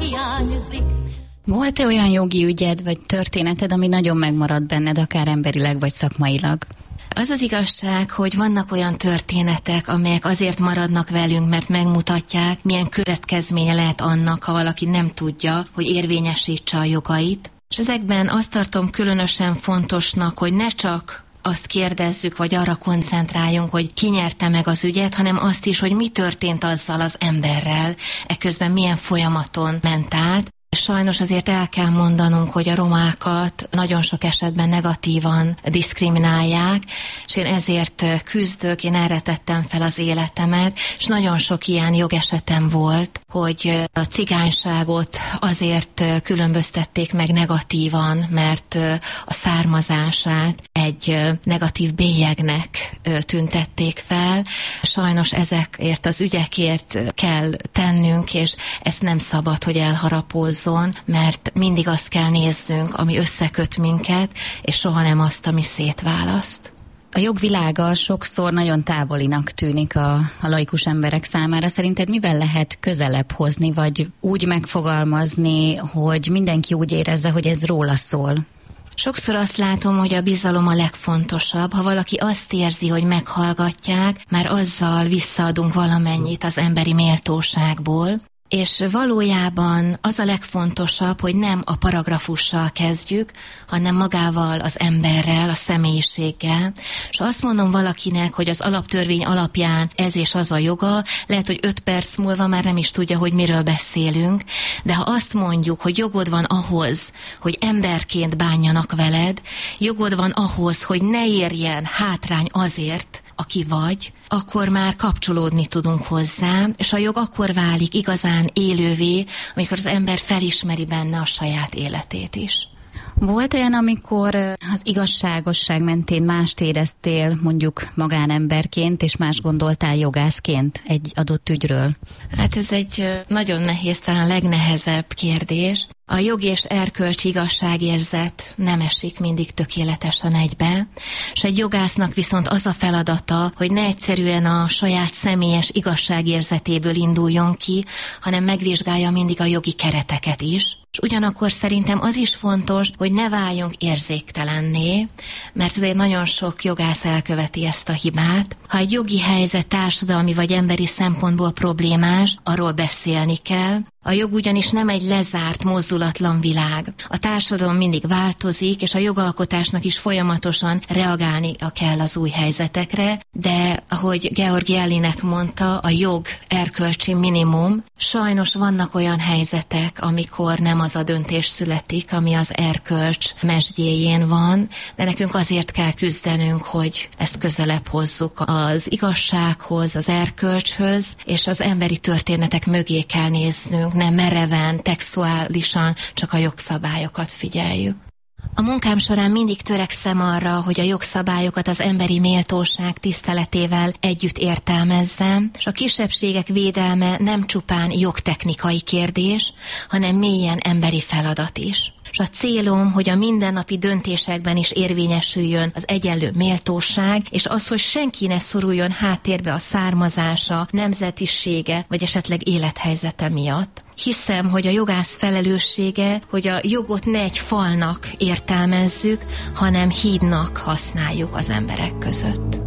hiányzik. Volt-e olyan jogi ügyed vagy történeted, ami nagyon megmaradt benned, akár emberileg vagy szakmailag? Az az igazság, hogy vannak olyan történetek, amelyek azért maradnak velünk, mert megmutatják, milyen következménye lehet annak, ha valaki nem tudja, hogy érvényesítse a jogait. És ezekben azt tartom különösen fontosnak, hogy ne csak azt kérdezzük, vagy arra koncentráljunk, hogy ki nyerte meg az ügyet, hanem azt is, hogy mi történt azzal az emberrel, eközben milyen folyamaton ment át. Sajnos azért el kell mondanunk, hogy a romákat nagyon sok esetben negatívan diszkriminálják, és én ezért küzdök, én erre tettem fel az életemet, és nagyon sok ilyen jogesetem volt, hogy a cigányságot azért különböztették meg negatívan, mert a származását egy negatív bélyegnek tüntették fel. Sajnos ezekért az ügyekért kell tennünk, és ezt nem szabad, hogy elharapózzon, mert mindig azt kell nézzünk, ami összeköt minket, és soha nem azt, ami szétválaszt. A jogvilága sokszor nagyon távolinak tűnik a laikus emberek számára. Szerinted mivel lehet közelebb hozni, vagy úgy megfogalmazni, hogy mindenki úgy érezze, hogy ez róla szól? Sokszor azt látom, hogy a bizalom a legfontosabb. Ha valaki azt érzi, hogy meghallgatják, már azzal visszaadunk valamennyit az emberi méltóságból. És valójában az a legfontosabb, hogy nem a paragrafussal kezdjük, hanem magával, az emberrel, a személyiséggel. És azt mondom valakinek, hogy az alaptörvény alapján ez és az a joga, lehet, hogy 5 perc múlva már nem is tudja, hogy miről beszélünk, de ha azt mondjuk, hogy jogod van ahhoz, hogy emberként bánjanak veled, jogod van ahhoz, hogy ne érjen hátrány azért, aki vagy, akkor már kapcsolódni tudunk hozzá, és a jog akkor válik igazán élővé, amikor az ember felismeri benne a saját életét is. Volt olyan, amikor az igazságosság mentén mást éreztél, mondjuk magánemberként, és más gondoltál jogászként egy adott ügyről? Hát ez egy nagyon nehéz, talán a legnehezebb kérdés. A jog és erkölcsi igazságérzet nem esik mindig tökéletesen egybe, és egy jogásznak viszont az a feladata, hogy ne egyszerűen a saját személyes igazságérzetéből induljon ki, hanem megvizsgálja mindig a jogi kereteket is. És ugyanakkor szerintem az is fontos, hogy ne váljunk érzéktelenné, mert azért nagyon sok jogász elköveti ezt a hibát. Ha egy jogi helyzet társadalmi vagy emberi szempontból problémás, arról beszélni kell. A jog ugyanis nem egy lezárt, mozdulatlan világ. A társadalom mindig változik, és a jogalkotásnak is folyamatosan reagálnia kell az új helyzetekre, de ahogy Georg Jellinek mondta, a jog erkölcsi minimum. Sajnos vannak olyan helyzetek, amikor nem az a döntés születik, ami az erkölcs mesdjéjén van, de nekünk azért kell küzdenünk, hogy ezt közelebb hozzuk az igazsághoz, az erkölcshöz, és az emberi történetek mögé kell néznünk, nem mereven, textuálisan csak a jogszabályokat figyeljük. A munkám során mindig törekszem arra, hogy a jogszabályokat az emberi méltóság tiszteletével együtt értelmezzem, és a kisebbségek védelme nem csupán jogtechnikai kérdés, hanem mélyen emberi feladat is. És a célom, hogy a mindennapi döntésekben is érvényesüljön az egyenlő méltóság, és az, hogy senki ne szoruljon háttérbe a származása, nemzetisége, vagy esetleg élethelyzete miatt. Hiszem, hogy a jogász felelőssége, hogy a jogot ne egy falnak értelmezzük, hanem hídnak használjuk az emberek között.